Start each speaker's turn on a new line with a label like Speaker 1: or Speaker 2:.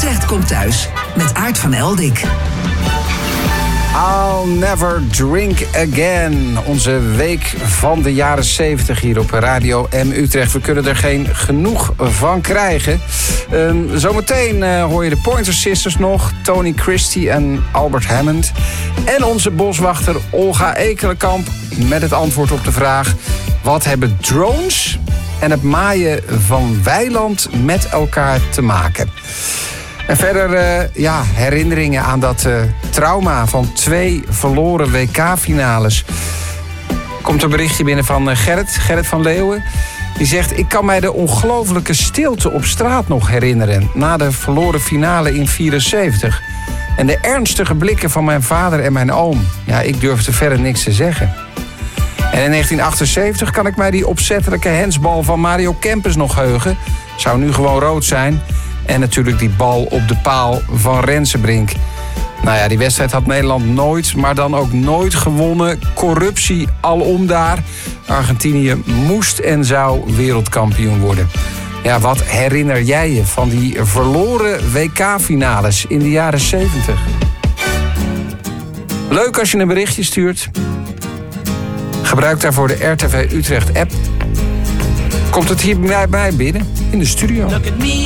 Speaker 1: Utrecht komt thuis met Aart van Eldik.
Speaker 2: I'll Never Drink Again. Onze week van de jaren 70 hier op Radio M Utrecht. We kunnen er geen genoeg van krijgen. Zometeen hoor je de Pointer Sisters nog. Tony Christie en Albert Hammond. En onze boswachter Olga Ekelenkamp met het antwoord op de vraag: wat hebben drones en het maaien van weiland met elkaar te maken? En verder herinneringen aan dat trauma van 2 verloren WK-finales. Komt een berichtje binnen van Gerrit van Leeuwen. Die zegt: ik kan mij de ongelofelijke stilte op straat nog herinneren na de verloren finale in 1974. En de ernstige blikken van mijn vader en mijn oom. Ja, ik durfde verder niks te zeggen. En in 1978 kan ik mij die opzettelijke hensbal van Mario Kempes nog heugen. Zou nu gewoon rood zijn. En natuurlijk die bal op de paal van Rensenbrink. Nou ja, die wedstrijd had Nederland nooit, maar dan ook nooit gewonnen. Corruptie alom daar. Argentinië moest en zou wereldkampioen worden. Ja, wat herinner jij je van die verloren WK-finales in de jaren 70? Leuk als je een berichtje stuurt. Gebruik daarvoor de RTV Utrecht app. Komt het hier bij mij binnen in de studio.